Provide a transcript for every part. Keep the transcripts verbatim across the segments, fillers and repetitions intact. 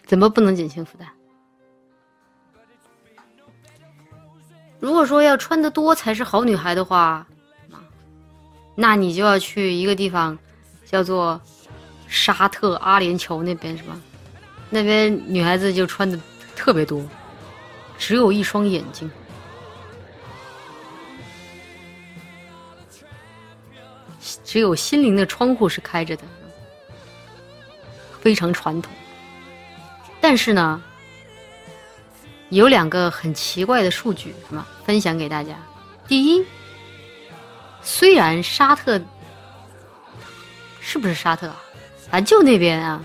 怎么不能减轻负担？如果说要穿得多才是好女孩的话，那你就要去一个地方，叫做沙特阿联酋那边，是吧？那边女孩子就穿的特别多，只有一双眼睛。只有心灵的窗户是开着的，非常传统。但是呢，有两个很奇怪的数据，是吧？分享给大家。第一，虽然沙特是不是沙特啊？啊，就那边啊，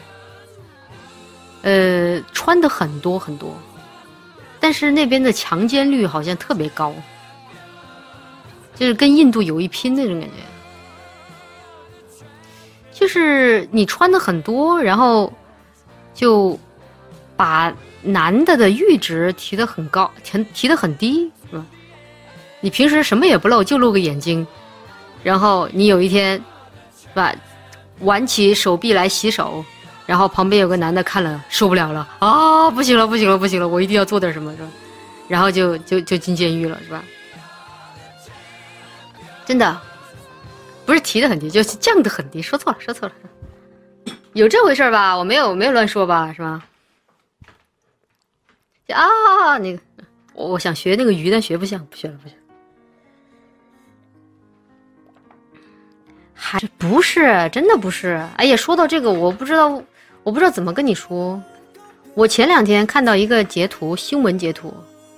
呃，穿的很多很多，但是那边的强奸率好像特别高，就是跟印度有一拼那种感觉。就是你穿的很多，然后就把男的的阈值提得很高，提提得很低，是吧？你平时什么也不露，就露个眼睛，然后你有一天，是吧，挽起手臂来洗手，然后旁边有个男的看了受不了了啊，不行了，不行了，不行了，我一定要做点什么，是吧？然后就就就进监狱了，是吧？真的。不是提得很低，就是降得很低。说错了，说错了，有这回事吧？我没有，没有乱说吧？是吧？啊，那个，我我想学那个鱼，但学不像，不学了，不学了。还不是，真的不是。哎呀，说到这个，我不知道，我不知道怎么跟你说。我前两天看到一个截图，新闻截图。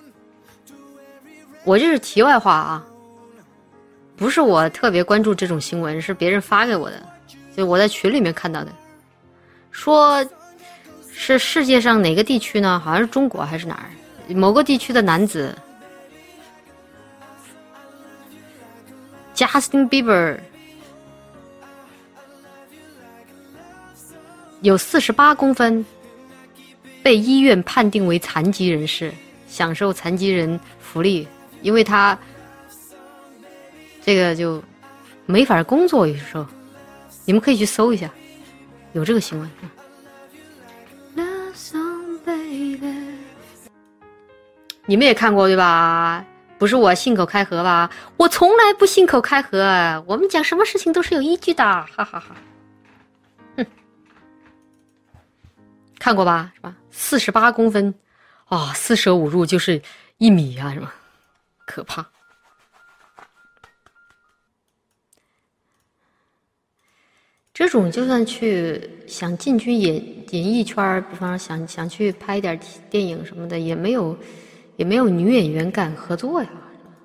我这是题外话啊。不是我特别关注这种新闻，是别人发给我的，就我在群里面看到的，说是世界上哪个地区呢？好像是中国还是哪儿？某个地区的男子 Justin Bieber 有四十八公分，被医院判定为残疾人士，享受残疾人福利，因为他。这个就没法工作，有时候你们可以去搜一下，有这个新闻。你们也看过对吧？不是我信口开河吧？我从来不信口开河，我们讲什么事情都是有依据的，哈哈哈。哼，看过吧？是吧？四十八公分，啊、哦，四舍五入就是一米啊，是吧？可怕。这种就算去想进军演演艺圈，比方说想想去拍点电影什么的，也没有也没有女演员敢合作呀。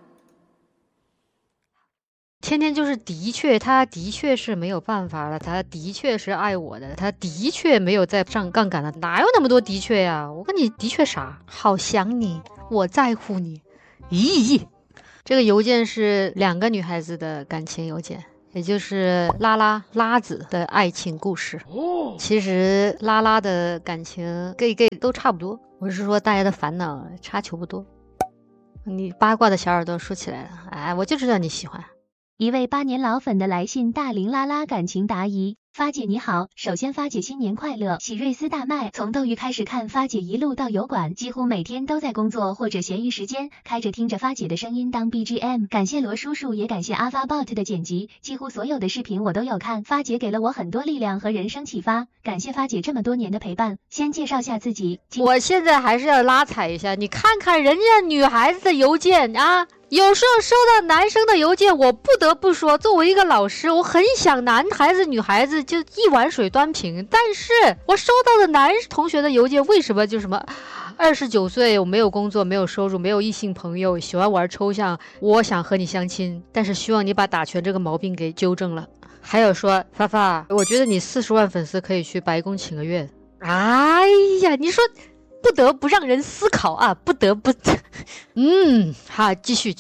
天天就是的确，他的确是没有办法了，他的确是爱我的，他的确没有再上杠杆了，哪有那么多的确呀？我跟你的确啥？好想你，我在乎你。咦，这个邮件是两个女孩子的感情邮件。也就是拉拉拉子的爱情故事。其实拉拉的感情 gay gay 都差不多，我是说大家的烦恼差球不多。你八卦的小耳朵竖起来了，哎，我就知道你喜欢。 一位八年老粉的来信，大龄拉拉感情答疑。发姐你好，首先发姐新年快乐，喜瑞斯大卖。从斗鱼开始看发姐一路到油管，几乎每天都在工作或者闲余时间开着听着发姐的声音当 B G M。感谢罗叔叔，也感谢 AlphaBot 的剪辑，几乎所有的视频我都有看。发姐给了我很多力量和人生启发，感谢发姐这么多年的陪伴。先介绍下自己， 我现在还是要拉踩一下，你看看人家女孩子的邮件啊。有时候收到男生的邮件，我不得不说，作为一个老师，我很想男孩子女孩子就一碗水端平，但是我收到的男同学的邮件为什么就什么二十九岁，我没有工作，没有收入，没有异性朋友，喜欢玩抽象，我想和你相亲，但是希望你把打拳这个毛病给纠正了。还有说发发，我觉得你四十万粉丝可以去白宫请个月。哎呀，你说不得不让人思考啊，不得不嗯好，继续继续。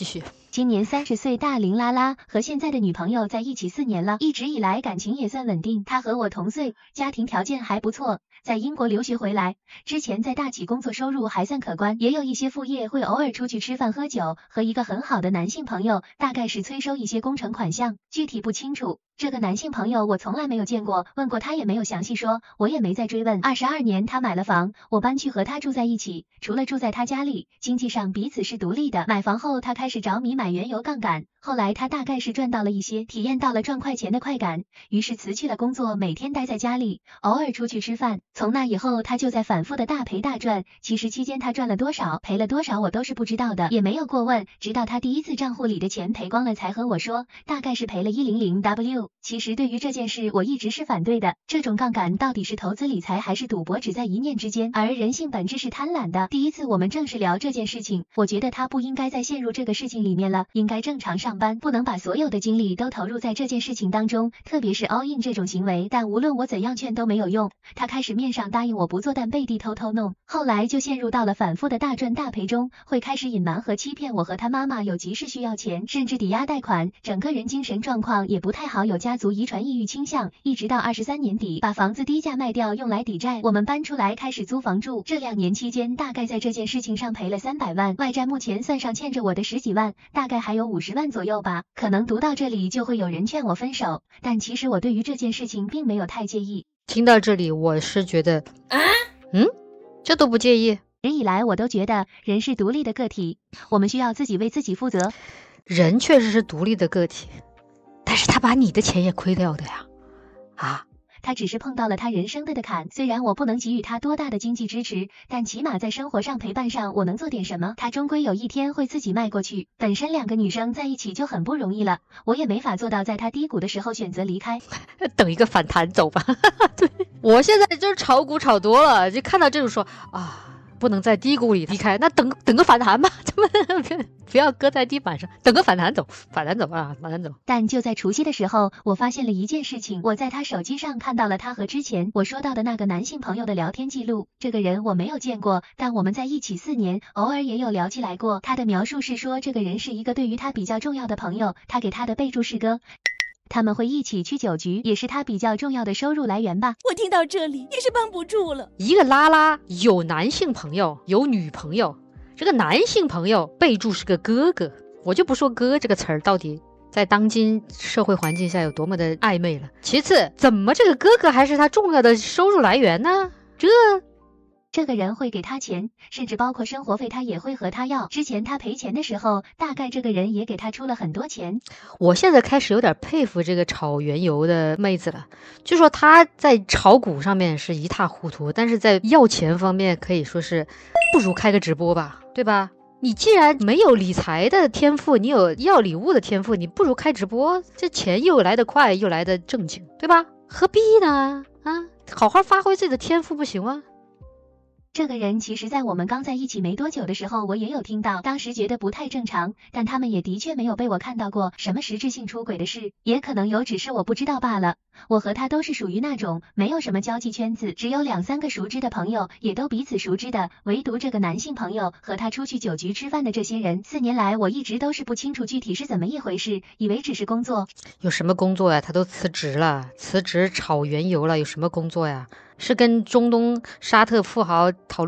今年三十岁大龄拉拉和现在的女朋友在一起四年了，一直以来感情也算稳定。他和我同岁，家庭条件还不错，在英国留学回来，之前在大企工作，收入还算可观，也有一些副业，会偶尔出去吃饭喝酒，和一个很好的男性朋友，大概是催收一些工程款项，具体不清楚。这个男性朋友我从来没有见过，问过他也没有详细说，我也没再追问。二十二年他买了房，我搬去和他住在一起，除了住在他家里，经济上彼此是独立的。买房后他开始着迷买原油杠杆，后来他大概是赚到了一些，体验到了赚快钱的快感，于是辞去了工作，每天待在家里，偶尔出去吃饭。从那以后他就在反复的大赔大赚，其实期间他赚了多少赔了多少我都是不知道的，也没有过问，直到他第一次账户里的钱赔光了才和我说，大概是赔了一百万 W。 其实对于这件事我一直是反对的，这种杠杆到底是投资理财还是赌博，只在一念之间，而人性本质是贪婪的。第一次我们正式聊这件事情，我觉得他不应该再陷入这个事情里面了，应该正常上班，不能把所有的精力都投入在这件事情当中，特别是 all in 这种行为。但无论我怎样劝都没有用，他开始面上答应我不做，但背地偷偷弄，后来就陷入到了反复的大赚大赔中，会开始隐瞒和欺骗我和他妈妈有急事需要钱，甚至抵押贷款，整个人精神状况也不太好，有家族遗传抑郁倾向，一直到二十三年底把房子低价卖掉用来抵债，我们搬出来开始租房住。这两年期间大概在这件事情上赔了三百万，外债目前算上欠着我的十几万，大概还有五十万左右吧。可能读到这里就会有人劝我分手，但其实我对于这件事情并没有太介意。 听到这里我是觉得啊，嗯，这都不介意？ 一直以来我都觉得人是独立的个体，我们需要自己为自己负责。 人确实是独立的个体，但是他把你的钱也亏掉的呀，啊。 他只是碰到了他人生的的坎，虽然我不能给予他多大的经济支持，但起码在生活上陪伴上我能做点什么，他终归有一天会自己迈过去。本身两个女生在一起就很不容易了，我也没法做到在他低谷的时候选择离开， 等一个反弹走吧。对，我现在就是炒股炒多了，就看到这种说啊，不能在低谷里离开，那等等个反弹吧，不要搁在地板上，等个反弹走，反弹走啊，反弹走。 但就在除夕的时候，我发现了一件事情，我在他手机上看到了他和之前我说到的那个男性朋友的聊天记录。这个人我没有见过，但我们在一起四年，偶尔也有聊起来过。他的描述是说，这个人是一个对于他比较重要的朋友，他给他的备注是哥。他们会一起去酒局，也是他比较重要的收入来源吧。 我听到这里也是绷不住了。 一个拉拉有男性朋友，有女朋友，这个男性朋友备注是个哥哥，我就不说哥这个词儿到底在当今社会环境下有多么的暧昧了。其次，怎么这个哥哥还是他重要的收入来源呢？这这个人会给他钱，甚至包括生活费他也会和他要。之前他赔钱的时候，大概这个人也给他出了很多钱。 我现在开始有点佩服这个炒原油的妹子了，就说她在炒股上面是一塌糊涂，但是在要钱方面可以说是不如开个直播吧，对吧？你既然没有理财的天赋，你有要礼物的天赋，你不如开直播，这钱又来得快又来得正经，对吧？何必呢？啊，好好发挥自己的天赋不行吗？ 这个人其实在我们刚在一起没多久的时候，我也有听到，当时觉得不太正常，但他们也的确没有被我看到过什么实质性出轨的事，也可能有，只是我不知道罢了。我和他都是属于那种没有什么交际圈子，只有两三个熟知的朋友，也都彼此熟知的，唯独这个男性朋友和他出去酒局吃饭的这些人，四年来我一直都是不清楚具体是怎么一回事，以为只是工作。 有什么工作呀？他都辞职了，辞职炒原油了，有什么工作呀？是跟中东沙特富豪讨论